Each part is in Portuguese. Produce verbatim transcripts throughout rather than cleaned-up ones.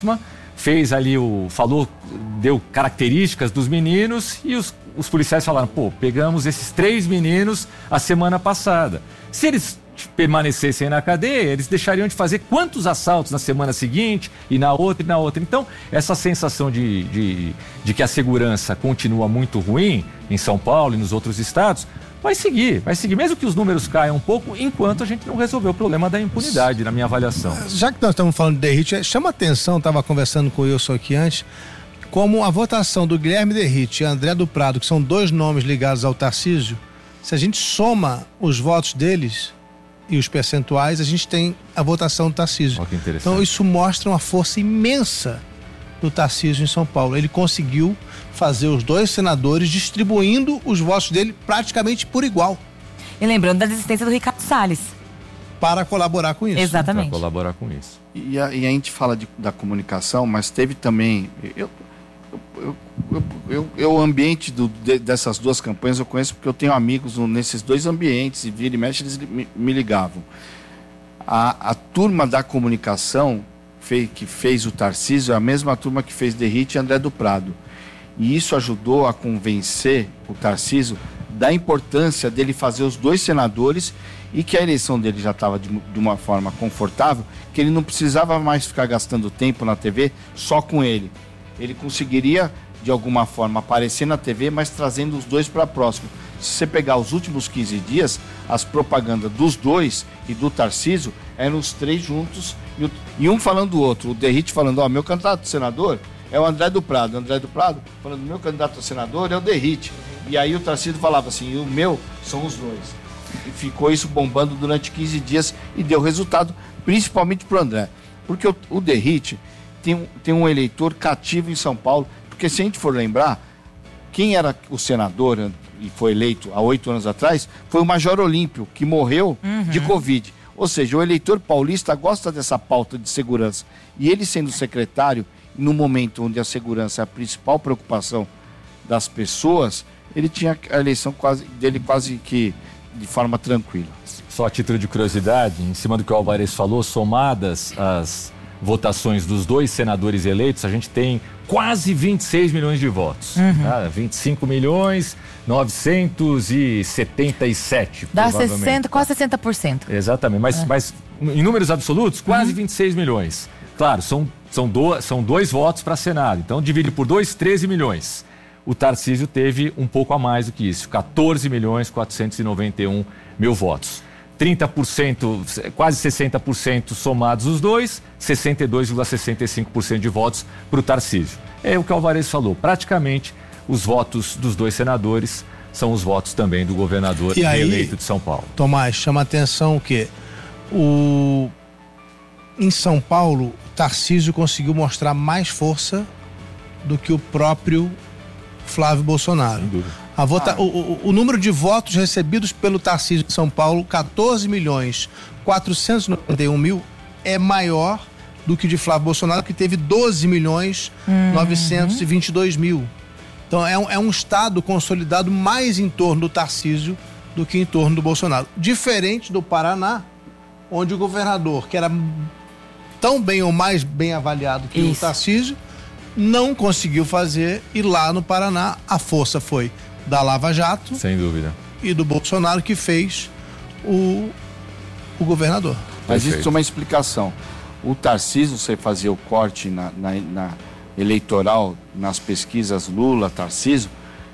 fez ali o... falou, deu características dos meninos e os, os policiais falaram, pô, pegamos esses três meninos a semana passada. Se eles permanecessem na cadeia, eles deixariam de fazer quantos assaltos na semana seguinte e na outra e na outra. Então, essa sensação de, de, de que a segurança continua muito ruim em São Paulo e nos outros estados, vai seguir, vai seguir, mesmo que os números caiam um pouco, enquanto a gente não resolver o problema da impunidade, na minha avaliação. Já que nós estamos falando de Derrite, chama atenção, estava conversando com o Wilson aqui antes, como a votação do Guilherme Derrite e André do Prado, que são dois nomes ligados ao Tarcísio, se a gente soma os votos deles e os percentuais, a gente tem a votação do Tarcísio. Oh, que interessante. Então isso mostra uma força imensa do Tarcísio em São Paulo. Ele conseguiu fazer os dois senadores distribuindo os votos dele praticamente por igual. E lembrando da desistência do Ricardo Salles. Para colaborar com isso. Exatamente. Para colaborar com isso. E a, e a gente fala de, da comunicação, mas teve também... Eu, eu, eu, eu, eu o ambiente do, de, dessas duas campanhas eu conheço porque eu tenho amigos no, nesses dois ambientes e vira e mexe eles me, me ligavam. A, a turma da comunicação fei, que fez o Tarcísio é a mesma turma que fez Derrite e André do Prado. E isso ajudou a convencer o Tarcísio da importância dele fazer os dois senadores e que a eleição dele já estava de, de uma forma confortável, que ele não precisava mais ficar gastando tempo na T V só com ele. Ele conseguiria, de alguma forma, aparecer na T V, mas trazendo os dois para próximo. Se você pegar os últimos quinze dias, as propagandas dos dois e do Tarcísio eram os três juntos e, o, e um falando do outro. O Derrite falando, ó, meu candidato a senador é o André do Prado. O André do Prado falando, meu candidato a senador é o Derrite. E aí o Tarcísio falava assim, e o meu são os dois. E ficou isso bombando durante quinze dias e deu resultado, principalmente para o André. Porque o, o Derrite tem um, tem um eleitor cativo em São Paulo, porque se a gente for lembrar, quem era o senador e foi eleito há oito anos atrás foi o Major Olímpio, que morreu uhum. de Covid. Ou seja, o eleitor paulista gosta dessa pauta de segurança. E ele sendo secretário, no momento onde a segurança é a principal preocupação das pessoas, ele tinha a eleição quase, dele quase que de forma tranquila. Só a título de curiosidade, em cima do que o Alvarez falou, somadas as votações dos dois senadores eleitos, a gente tem quase vinte e seis milhões de votos. Uhum. Tá? vinte e cinco milhões novecentos e setenta e sete. Dá sessenta, quase sessenta por cento. Exatamente, mas, é. mas em números absolutos, quase uhum. vinte e seis milhões. Claro, são, são, do, são dois votos para Senado, então divide por dois, treze milhões. O Tarcísio teve um pouco a mais do que isso, quatorze milhões quatrocentos e noventa e um mil votos. trinta por cento, quase sessenta por cento somados os dois, sessenta e dois vírgula sessenta e cinco por cento de votos para o Tarcísio. É o que o Alvarez falou, praticamente os votos dos dois senadores são os votos também do governador e aí, eleito de São Paulo. Tomás, chama atenção que o... em São Paulo, o Tarcísio conseguiu mostrar mais força do que o próprio Flávio Bolsonaro. Sem dúvida. A vota... Ah. O, o, o número de votos recebidos pelo Tarcísio de São Paulo, quatorze milhões quatrocentos e noventa e um mil, é maior do que o de Flávio Bolsonaro, que teve doze milhões novecentos e vinte e dois mil. Então é um, é um estado consolidado mais em torno do Tarcísio do que em torno do Bolsonaro. Diferente do Paraná, onde o governador, que era tão bem ou mais bem avaliado que Isso. o Tarcísio, não conseguiu fazer, e lá no Paraná a força foi da Lava Jato, sem dúvida, e do Bolsonaro, que fez o, o governador. Mas isso é uma explicação. O Tarcísio, você fazia o corte na, na, na eleitoral, nas pesquisas Lula, Tarcísio,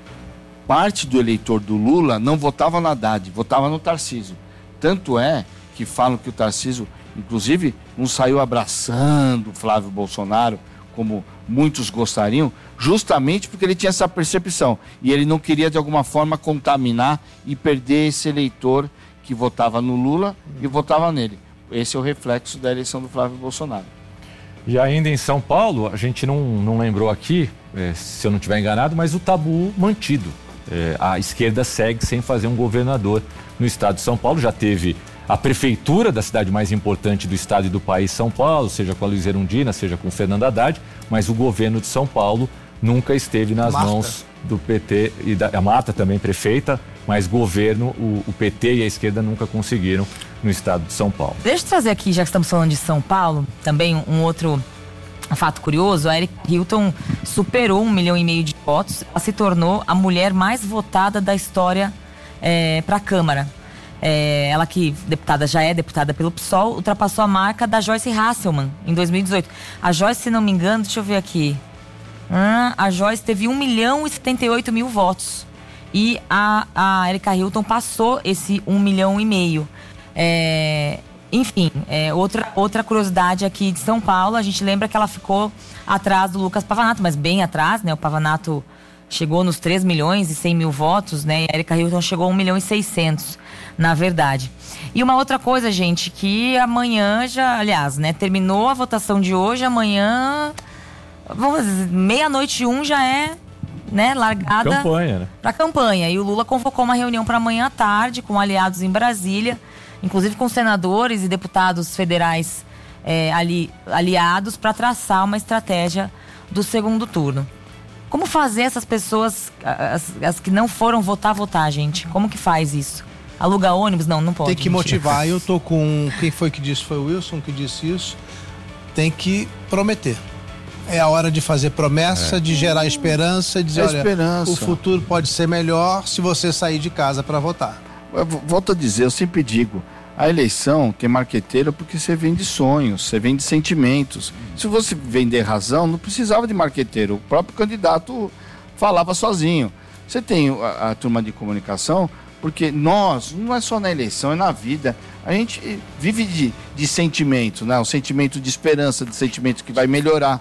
parte do eleitor do Lula não votava no Haddad, votava no Tarcísio. Tanto é que falam que o Tarcísio, inclusive, não saiu abraçando o Flávio Bolsonaro, como muitos gostariam, justamente porque ele tinha essa percepção. E ele não queria, de alguma forma, contaminar e perder esse eleitor que votava no Lula e votava nele. Esse é o reflexo da eleição do Flávio Bolsonaro. E ainda em São Paulo, a gente não, não lembrou aqui, é, se eu não estiver enganado, mas o tabu mantido. É, a esquerda segue sem fazer um governador no estado de São Paulo. Já teve a prefeitura da cidade mais importante do estado e do país, São Paulo, seja com a Luiz Erundina, seja com o Fernando Haddad, mas o governo de São Paulo nunca esteve nas Marta. mãos do P T, e da, a Marta também prefeita, mas governo, o, o P T e a esquerda nunca conseguiram no estado de São Paulo. Deixa eu trazer aqui, já que estamos falando de São Paulo, também um outro um fato curioso, a Erika Hilton superou um milhão e meio de votos. Ela se tornou a mulher mais votada da história é, para a Câmara. É, ela que deputada, já é deputada pelo P SOL, ultrapassou a marca da Joyce Hasselmann em dois mil e dezoito. A Joyce, se não me engano, deixa eu ver aqui. Hum, a Joyce teve um milhão e setenta e oito mil votos. E a, a Erika Hilton passou esse um milhão e meio. É... Enfim, é, outra, outra curiosidade aqui de São Paulo, a gente lembra que ela ficou atrás do Lucas Pavanato, mas bem atrás, né? O Pavanato chegou nos três milhões e cem mil votos, né? E a Erika Hilton chegou a um milhão e seiscentos, na verdade. E uma outra coisa, gente, que amanhã já, aliás, né? Terminou a votação de hoje, amanhã, vamos dizer, meia-noite e um já é, né? Largada campanha, né? Pra campanha. E o Lula convocou uma reunião para amanhã à tarde com aliados em Brasília, inclusive com senadores e deputados federais é, ali, aliados para traçar uma estratégia do segundo turno. Como fazer essas pessoas, as, as que não foram votar, votar, gente? Como que faz isso? Aluga ônibus? Não, não pode. Tem que motivar. Eu tô com... Quem foi que disse? Foi o Wilson que disse isso. Tem que prometer. É a hora de fazer promessa, é. de gerar esperança, dizer, é olha, esperança. O futuro pode ser melhor se você sair de casa para votar. Eu volto a dizer, eu sempre digo, a eleição tem marqueteiro porque você vende sonhos, você vende sentimentos. Se você vender razão, não precisava de marqueteiro, o próprio candidato falava sozinho. Você tem a, a turma de comunicação, porque nós, não é só na eleição, é na vida, a gente vive de, de sentimento, né? Um sentimento de esperança, de sentimento que vai melhorar.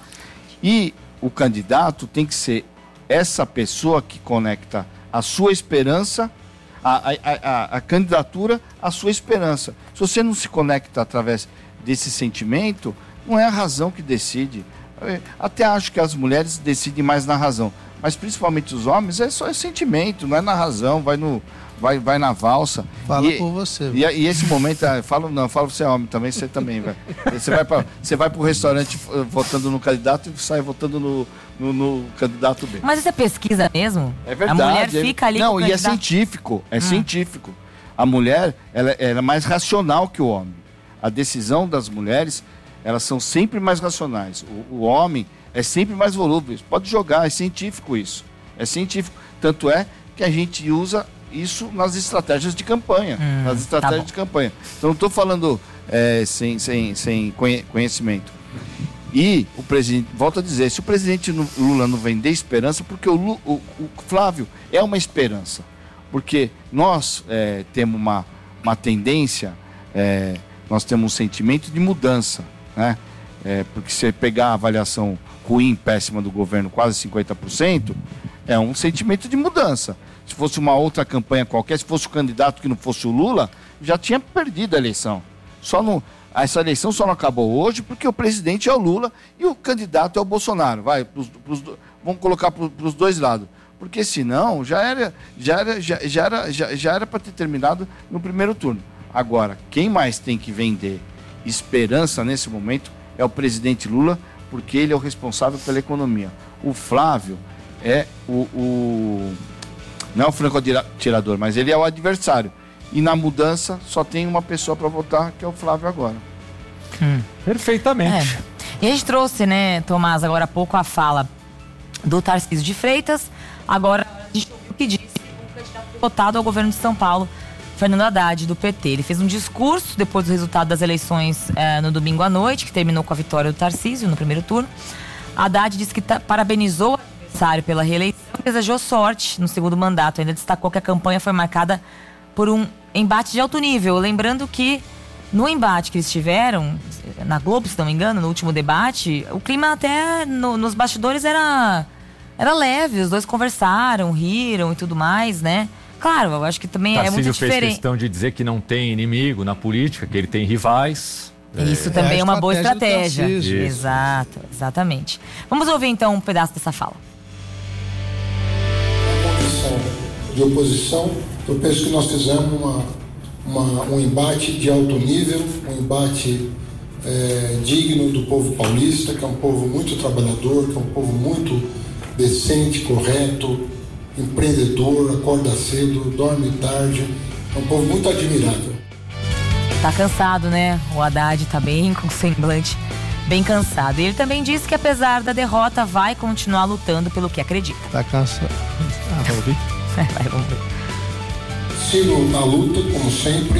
E o candidato tem que ser essa pessoa que conecta a sua esperança, A, a, a, a candidatura, a sua esperança. Se você não se conecta através desse sentimento, não é a razão que decide. Eu até acho que as mulheres decidem mais na razão, mas principalmente os homens é só sentimento, não é na razão, vai, no, vai, vai na valsa. Fala e, por você. E, e esse momento, eu falo, não, eu falo você é homem também, você também vai. Você vai para você vai pro restaurante votando no candidato e sai votando no No, no candidato B. Mas isso é pesquisa mesmo? É verdade. A mulher fica ali Não, com o e é candidato... científico. É hum. científico. A mulher, ela, ela é mais racional que o homem. A decisão das mulheres, elas são sempre mais racionais. O, o homem é sempre mais volúvel. Pode jogar, é científico isso. É científico. Tanto é que a gente usa isso nas estratégias de campanha. Hum, nas estratégias tá de campanha. Então, não estou falando é, sem, sem, sem conhecimento. E o presidente, volto a dizer, se o presidente Lula não vender esperança, porque o, Lula, o, o Flávio é uma esperança, porque nós é, temos uma, uma tendência, é, nós temos um sentimento de mudança, né? É, porque se pegar a avaliação ruim, péssima do governo, quase cinquenta por cento, é um sentimento de mudança. Se fosse uma outra campanha qualquer, se fosse o candidato que não fosse o Lula, já tinha perdido a eleição. Só não... Essa eleição só não acabou hoje porque o presidente é o Lula e o candidato é o Bolsonaro. Vai, pros, pros, vamos colocar para os dois lados. Porque senão já era já era já, já era já, já era para ter terminado no primeiro turno. Agora, quem mais tem que vender esperança nesse momento é o presidente Lula, porque ele é o responsável pela economia. O Flávio é o, o não é o franco-atirador, mas ele é o adversário. E na mudança só tem uma pessoa para votar, que é o Flávio agora. Hum, perfeitamente. É. E a gente trouxe, né, Tomás, agora há pouco a fala do Tarcísio de Freitas. Agora a gente ouviu o que disse o candidato votado ao governo de São Paulo, Fernando Haddad, do P T. Ele fez um discurso depois do resultado das eleições eh, no domingo à noite, que terminou com a vitória do Tarcísio no primeiro turno. Haddad disse que tá, parabenizou o adversário pela reeleição e desejou sorte no segundo mandato. Ainda destacou que a campanha foi marcada por um embate de alto nível. Lembrando que no embate que eles tiveram, na Globo, se não me engano, no último debate, o clima até no, nos bastidores era, era leve. Os dois conversaram, riram e tudo mais, né? Claro, eu acho que também Tarcísio é muito diferente. fez questão de dizer que não tem inimigo na política, que ele tem rivais. Isso é, também é, é uma boa estratégia. Isso. Exato, exatamente. Vamos ouvir então um pedaço dessa fala. Na condição de oposição, eu penso que nós fizemos uma, uma, um embate de alto nível, um embate é, digno do povo paulista, que é um povo muito trabalhador, que é um povo muito decente, correto, empreendedor, acorda cedo, dorme tarde, é um povo muito admirável. Tá cansado, né? O Haddad tá bem com semblante bem cansado. E ele também disse que apesar da derrota vai continuar lutando pelo que acredita. Tá cansado. Ah, vamos ver. Vai, vamos ver. Sigo na luta, como sempre.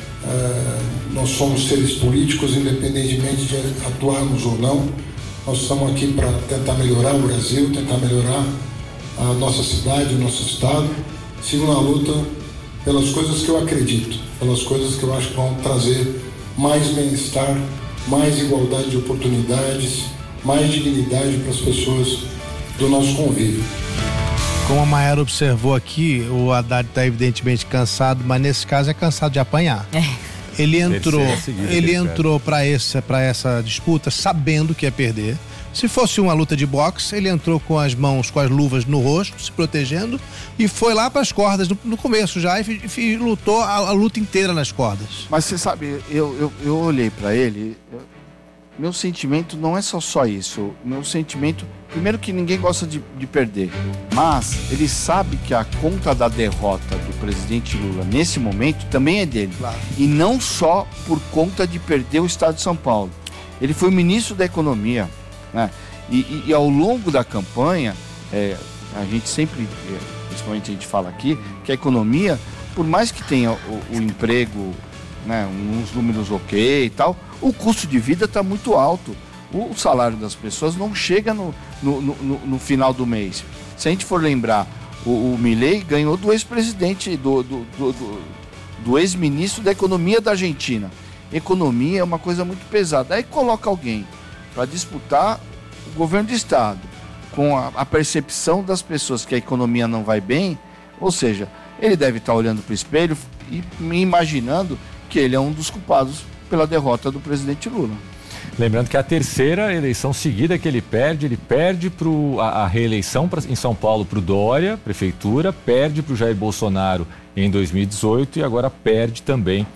Uh, nós somos seres políticos, independentemente de atuarmos ou não. Nós estamos aqui para tentar melhorar o Brasil, tentar melhorar a nossa cidade, o nosso estado. Sigo na luta pelas coisas que eu acredito, pelas coisas que eu acho que vão trazer mais bem-estar, mais igualdade de oportunidades, mais dignidade para as pessoas do nosso convívio. Como a Mayara observou aqui, o Haddad está evidentemente cansado, mas nesse caso é cansado de apanhar. É. Ele entrou, ele entrou para essa, para essa disputa sabendo que ia perder. Se fosse uma luta de boxe, ele entrou com as mãos, com as luvas no rosto, se protegendo, e foi lá para as cordas no, no começo já e, e lutou a, a luta inteira nas cordas. Mas você sabe, eu, eu, eu olhei para ele, eu, meu sentimento não é só só isso. Meu sentimento, primeiro que ninguém gosta de, de perder, mas ele sabe que a conta da derrota do presidente Lula nesse momento também é dele. Claro. E não só por conta de perder o estado de São Paulo. Ele foi ministro da Economia, né? E, e, e ao longo da campanha, é, a gente sempre, principalmente a gente fala aqui, que a economia, por mais que tenha o, o emprego, né, uns números ok e tal, o custo de vida está muito alto. O salário das pessoas não chega no, no, no, no final do mês. Se a gente for lembrar, o, o Milei ganhou do ex-presidente, do, do, do, do, do ex-ministro da Economia da Argentina. Economia é uma coisa muito pesada. Aí coloca alguém para disputar o governo do estado com a, a percepção das pessoas que a economia não vai bem, ou seja, ele deve estar olhando para o espelho e imaginando que ele é um dos culpados pela derrota do presidente Lula. Lembrando que a terceira eleição seguida que ele perde, ele perde pro, a, a reeleição pra, em São Paulo para o Dória, prefeitura, perde para o Jair Bolsonaro em dois mil e dezoito e agora perde também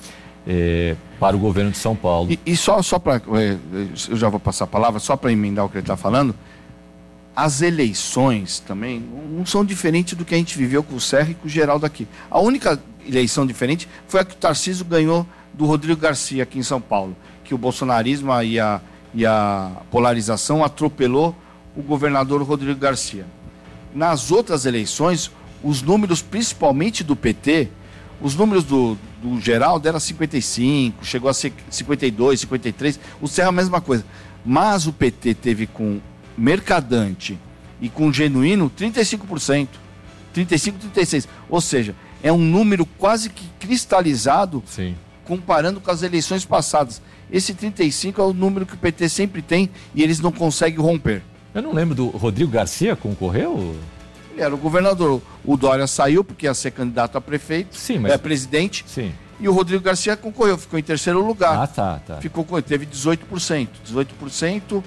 é, para o governo de São Paulo. E, e só, só para, é, eu já vou passar a palavra, só para emendar o que ele está falando, as eleições também não são diferentes do que a gente viveu com o Serra e com o Geraldo aqui. A única eleição diferente foi a que o Tarcísio ganhou do Rodrigo Garcia aqui em São Paulo, que o bolsonarismo e a, e a polarização atropelou o governador Rodrigo Garcia. Nas outras eleições, os números, principalmente do P T, os números do, do Geraldo eram cinquenta e cinco, chegou a ser cinquenta e dois, cinquenta e três, o Serra a mesma coisa. Mas o P T teve com Mercadante e com Genuíno trinta e cinco por cento, trinta e cinco, trinta e seis, ou seja, é um número quase que cristalizado. Sim. Comparando com as eleições passadas. Esse trinta e cinco é o número que o P T sempre tem e eles não conseguem romper. Eu não lembro do Rodrigo Garcia concorreu? Ele era o governador. O Dória saiu porque ia ser candidato a prefeito, Sim, mas... é presidente. Sim. E o Rodrigo Garcia concorreu, ficou em terceiro lugar. Ah, tá, tá. Ficou, teve dezoito por cento. dezoito por cento.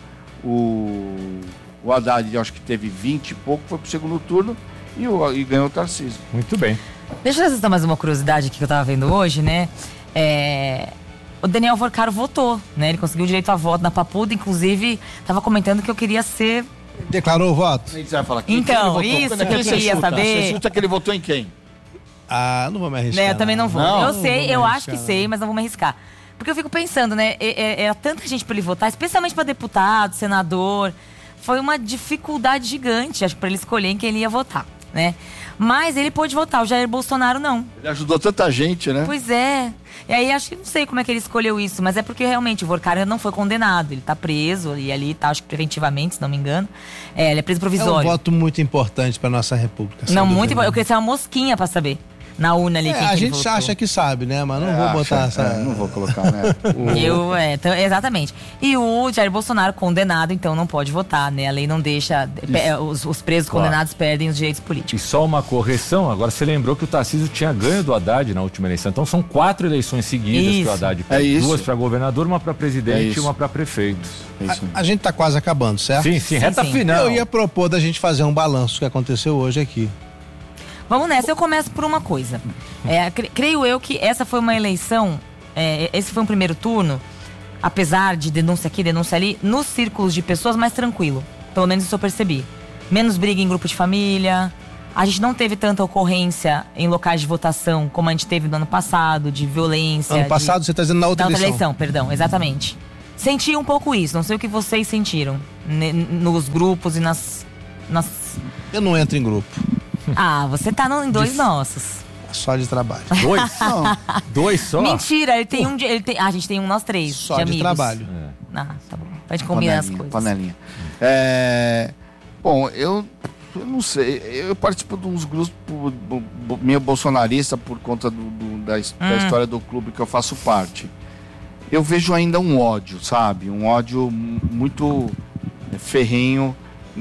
O, o Haddad, eu acho que teve vinte e pouco, foi pro segundo turno e, o, e ganhou o Tarcísio. Muito bem. Deixa eu acessar mais uma curiosidade aqui que eu tava vendo hoje, né? É... O Daniel Vorcaro votou, né? Ele conseguiu o direito a voto na Papuda, inclusive tava comentando que eu queria ser... Declarou o voto? A gente vai falar aqui. Então, isso que eu queria saber. Você chuta que ele votou em quem? Ah, não vou me arriscar. Né, eu também não vou. Não, eu sei, eu acho que não. sei, mas não vou me arriscar. Porque eu fico pensando, né? Era tanta gente pra ele votar, especialmente pra deputado, senador. Foi uma dificuldade gigante, acho, pra ele escolher em quem ele ia votar, né? Mas ele pôde votar, o Jair Bolsonaro não. Ele ajudou tanta gente, né? Pois é. E aí acho que não sei como é que ele escolheu isso, mas é porque realmente o Vorcaro não foi condenado. Ele tá preso e ali tá, acho que preventivamente, se não me engano. É, ele é preso provisório. É um voto muito importante pra nossa república. Não, muito importante. Eu queria ser uma mosquinha pra saber. Na urna ali, é, quem a que gente votou. acha que sabe, né? Mas não É, vou acha, botar essa... é, não vou colocar, né? O... Eu, é, então, exatamente. E o Jair Bolsonaro condenado, então não pode votar, né? A lei não deixa, pe- os, os presos Claro. condenados perdem os direitos E políticos. só uma correção, agora você lembrou que o Tarcísio tinha ganho do Haddad na última eleição. Então são quatro eleições seguidas Isso. que o Haddad É isso. Duas para governador, uma para É presidente isso. e uma para prefeito. É isso. A, a gente tá quase acabando, certo? Sim, sim, Sim, reta sim. final. Eu ia propor da gente fazer um balanço do que aconteceu hoje aqui. Vamos nessa, eu começo por uma coisa. É, cre- creio eu que essa foi uma eleição, é, esse foi um primeiro turno, apesar de denúncia aqui, denúncia ali, nos círculos de pessoas mais tranquilo. Pelo menos isso eu percebi. Menos briga em grupo de família. A gente não teve tanta ocorrência em locais de votação como a gente teve no ano passado, de violência. Ano de... passado você tá dizendo na outra Na outra eleição. eleição, perdão, exatamente. Senti um pouco isso, não sei o que vocês sentiram ne, nos grupos e nas, nas... Eu não entro em grupo. Ah, você tá no, em dois de... nossos. Só de trabalho. Dois? Não. Dois só? Mentira, ele tem uh. um de, ele tem, ah, a gente tem um nós três. Só de, de amigos. trabalho. É. Ah, tá bom. Pra gente combinar as coisas. Panelinha. É, bom, eu, eu não sei. Eu participo de uns grupos meio bolsonarista por conta do, do, da, hum. da história do clube que eu faço parte. Eu vejo ainda um ódio, sabe? Um ódio muito ferrenho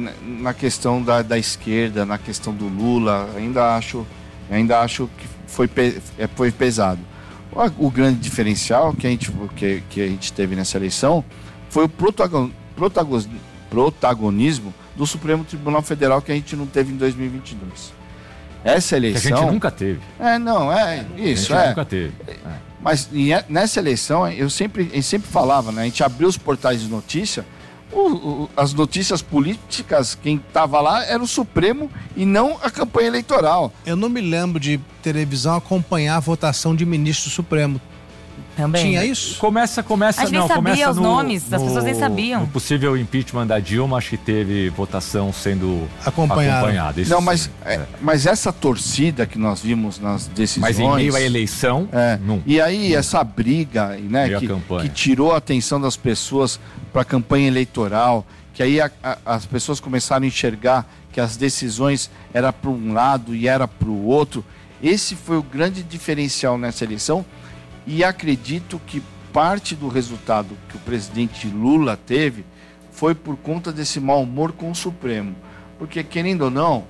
na questão da, da esquerda, na questão do Lula. Ainda acho, ainda acho que foi, foi pesado. O, o grande diferencial que a, gente, que, que a gente teve nessa eleição foi o protagon, protagon, protagonismo do Supremo Tribunal Federal que a gente não teve em dois mil e vinte e dois. Essa eleição... Que a gente nunca teve. É, não, é isso. A gente é. nunca teve. É. Mas nessa eleição, eu sempre, eu sempre falava, né? A gente abriu os portais de notícia, o, o, as notícias políticas, quem estava lá era o Supremo e não a campanha eleitoral. Eu não me lembro de televisão acompanhar a votação de ministro Supremo. Também. Tinha isso? Começa, começa, a gente não, nem sabia começa os no, nomes, no, as pessoas nem sabiam. No possível impeachment da Dilma, acho que teve votação sendo acompanhada. acompanhada. Não, mas, é, é. mas essa torcida que nós vimos nas decisões... Mas em meio à eleição, é, não. E aí não. essa briga, né, que, que tirou a atenção das pessoas para a campanha eleitoral, que aí a, a, as pessoas começaram a enxergar que as decisões eram para um lado e era para o outro. Esse foi o grande diferencial nessa eleição e acredito que parte do resultado que o presidente Lula teve foi por conta desse mau humor com o Supremo. Porque, querendo ou não,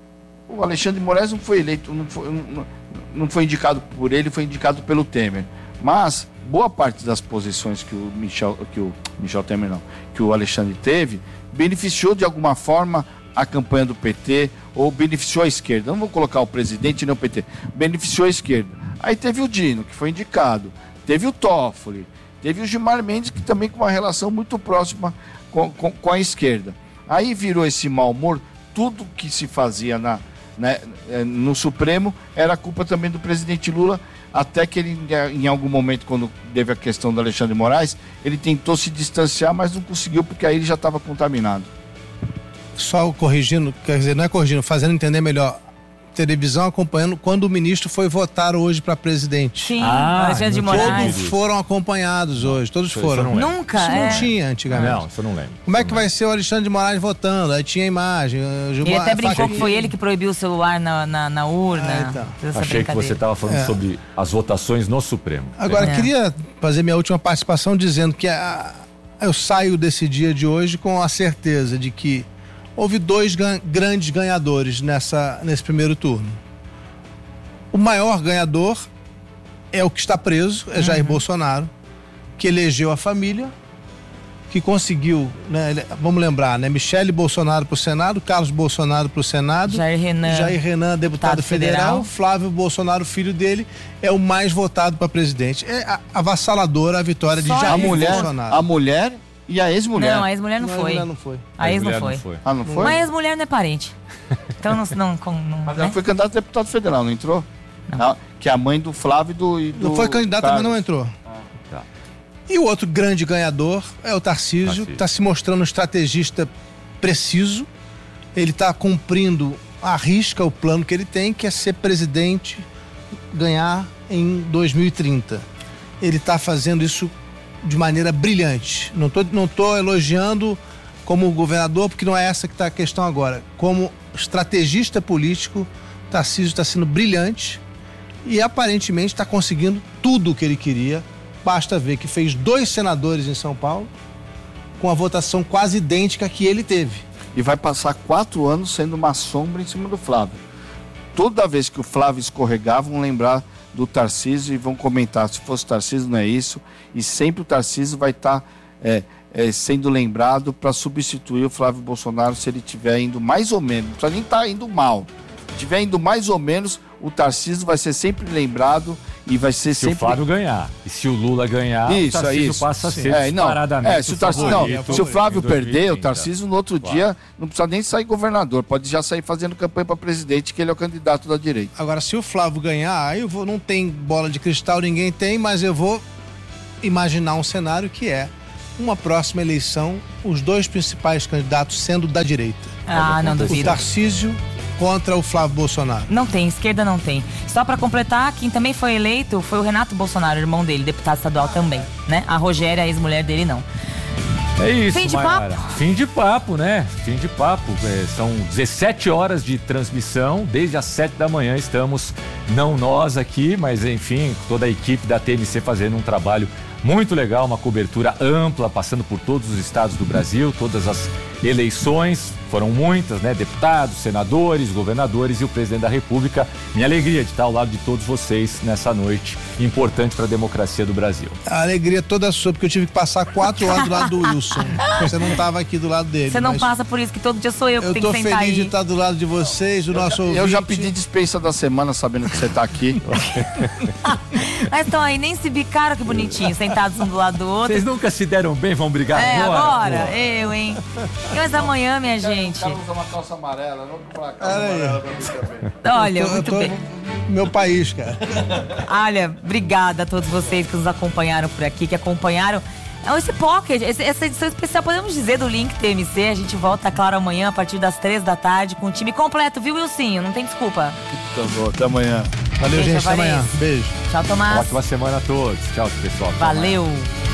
o Alexandre de Moraes não foi eleito, não foi, não, não foi indicado por ele, foi indicado pelo Temer. Mas boa parte das posições que o Michel, que o Michel Temer não, que o Alexandre teve, beneficiou de alguma forma a campanha do P T ou beneficiou a esquerda. Não vou colocar o presidente nem o P T, beneficiou a esquerda. Aí teve o Dino, que foi indicado, teve o Toffoli, teve o Gilmar Mendes, que também com uma relação muito próxima com, com, com a esquerda. Aí virou esse mau humor, tudo que se fazia na, né, no Supremo era culpa também do presidente Lula, até que ele, em algum momento, quando teve a questão do Alexandre de Moraes, ele tentou se distanciar, mas não conseguiu, porque aí ele já estava contaminado. Só corrigindo, quer dizer, não é corrigindo, fazendo entender melhor. Televisão acompanhando quando o ministro foi votar hoje para presidente. Sim, ah, Alexandre de Moraes. Todos foram acompanhados hoje, todos isso, foram. Isso Nunca, Isso é. não tinha antigamente. Não, isso eu não lembro. Como é que vai ser o Alexandre de Moraes votando? Aí tinha imagem. Gilmar, ele até brincou faquinha. que foi ele que proibiu o celular na, na, na urna. Ah, então. Achei que você estava falando é. sobre as votações no Supremo. Agora, é. queria fazer minha última participação dizendo que a, eu saio desse dia de hoje com a certeza de que houve dois gan- grandes ganhadores nessa, nesse primeiro turno. O maior ganhador é o que está preso, é Jair uhum. Bolsonaro, que elegeu a família, que conseguiu, né, vamos lembrar, né, Michele Bolsonaro para o Senado, Carlos Bolsonaro para o Senado, Jair Renan, Jair Renan deputado federal, federal, Flávio Bolsonaro, filho dele, é o mais votado para presidente. É avassaladora a vitória Só de Jair a mulher, Bolsonaro. A mulher e a ex-mulher. Não, a ex-mulher não, não foi. A ex-mulher não foi. A ex não não foi. foi. Ah, não foi? Mas a ex-mulher não é parente. Então não... não, não Mas né? ela foi candidata a deputado federal, não entrou? Não. Que é a mãe do Flávio e do, e do Não foi candidata, mas não entrou. Ah, tá. E o outro grande ganhador é o Tarcísio, Tarcísio. que está se mostrando um estrategista preciso. Ele está cumprindo à risca o plano que ele tem, que é ser presidente, ganhar em dois mil e trinta. Ele está fazendo isso de maneira brilhante. Não estou não tô elogiando como governador, porque não é essa que está a questão agora. Como estrategista político, Tarcísio está sendo brilhante e aparentemente está conseguindo tudo o que ele queria. Basta ver que fez dois senadores em São Paulo com a votação quase idêntica que ele teve. E vai passar quatro anos sendo uma sombra em cima do Flávio. Toda vez que o Flávio escorregar, vão lembrar do Tarcísio e vão comentar, se fosse o Tarcísio não é isso, e sempre o Tarcísio vai estar tá, é, é, sendo lembrado para substituir o Flávio Bolsonaro se ele estiver indo mais ou menos, não precisa nem estar tá indo mal. Se estiver indo mais ou menos, o Tarcísio vai ser sempre lembrado e vai ser se sempre... Se o Flávio ganhar e se o Lula ganhar, isso, o Tarcísio isso. passa a ser é, não, disparadamente é, se o, Tarcísio, não, se o Flávio perder, o Tarcísio no outro claro. dia não precisa nem sair governador, pode já sair fazendo campanha para presidente, que ele é o candidato da direita. Agora, se o Flávio ganhar, aí eu vou, não tem bola de cristal, ninguém tem, mas eu vou imaginar um cenário que é uma próxima eleição, os dois principais candidatos sendo da direita. Ah, não O duvido. Tarcísio contra o Flávio Bolsonaro. Não tem, esquerda não tem. Só pra completar, quem também foi eleito foi o Renato Bolsonaro, irmão dele, deputado estadual também, né? A Rogéria, a ex-mulher dele, não. É isso, Fim de Mayara. papo? Fim de papo, né? Fim de papo. É, são dezessete horas de transmissão. Desde as sete da manhã estamos, não nós aqui, mas enfim, toda a equipe da T M C fazendo um trabalho muito legal, uma cobertura ampla, passando por todos os estados do Brasil, todas as eleições, foram muitas, né? Deputados, senadores, governadores e o presidente da República. Minha alegria de estar ao lado de todos vocês nessa noite importante para a democracia do Brasil. A alegria toda sua, porque eu tive que passar quatro horas do lado do Wilson. Você não estava aqui do lado dele. Você não mas passa por isso, que todo dia sou eu que eu tenho tô que sentar feliz aí. de estar do lado de vocês, do nosso ouvinte. Eu já pedi dispensa da semana sabendo que você tá aqui. Mas estão aí, nem se bicaram, que bonitinho, sentados um do lado do outro. Vocês nunca se deram bem, vão brigar É, agora? agora, eu, hein? Mas amanhã, minha gente. usa uma calça amarela, não comprar calça amarela pra mim também. Olha, Eu tô- muito eu tô bem. no meu país, cara. Olha, obrigada a todos vocês que nos acompanharam por aqui, que acompanharam esse Pocket, esse- essa edição especial, podemos dizer, do Link T M C. A gente volta, claro, amanhã a partir das três da tarde com o time completo, viu, Wilsinho? Não tem desculpa. Então, vou, até amanhã. Valeu, Beijo, gente. Até amanhã. Alvarez. Beijo. Tchau, Tomás. Ótima semana a todos. Tchau, pessoal. Até amanhã. Valeu.